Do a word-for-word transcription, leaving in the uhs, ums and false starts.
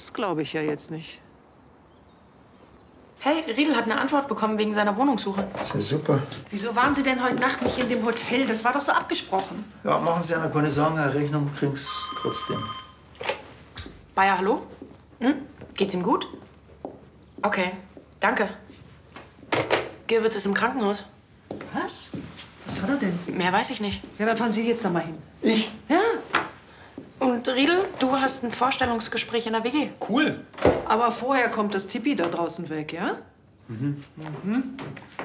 Das glaube ich ja jetzt nicht. Hey, Riedel hat eine Antwort bekommen wegen seiner Wohnungssuche. Ist ja super. Wieso waren Sie denn heute Nacht nicht in dem Hotel? Das war doch so abgesprochen. Ja, machen Sie einer keine Sorgen, eine Rechnung kriegen's trotzdem. Bayer, hallo? Hm? Geht's ihm gut? Okay, danke. Gierwitz ist im Krankenhaus. Was? Was hat er denn? Mehr weiß ich nicht. Ja, dann fahren Sie jetzt noch mal hin. Ich? Ja. Und Riedel, du hast ein Vorstellungsgespräch in der W G. Cool. Aber vorher kommt das Tippi da draußen weg, ja? Mhm. Mhm.